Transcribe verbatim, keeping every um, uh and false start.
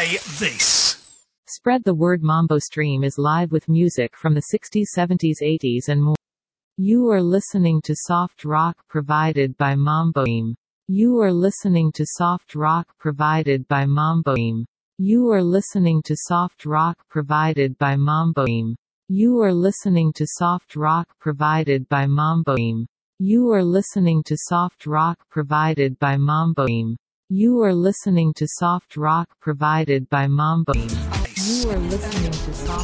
Play this. Spread the word. Mambo Stream is live with music from the sixties, seventies, eighties and more. You are listening to soft rock provided by Mambo Stream. You are listening to soft rock provided by Mambo Stream. You are listening to soft rock provided by Mambo Stream. You are listening to soft rock provided by Mambo Stream. You are listening to soft rock provided by Mambo Stream. You are listening to soft rock provided by Mambo Stream. You are listening to soft